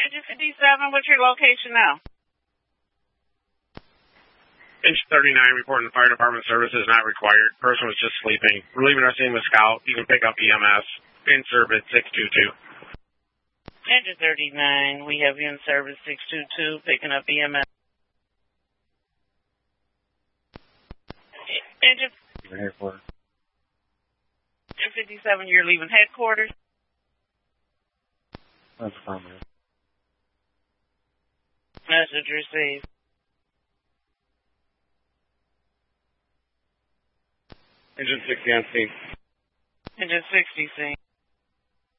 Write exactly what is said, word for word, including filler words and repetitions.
Engine fifty-seven, what's your location now? Engine thirty-nine, reporting the fire department services not required. Person was just sleeping. We're leaving our scene with Scout. You can pick up E M S. In service six two two. Engine thirty-nine, we have you in service six two two, picking up E M S. Engine Headquarters. Engine fifty-seven, you're leaving headquarters. That's affirmative. Message received. Engine sixty on scene. Engine sixty, scene.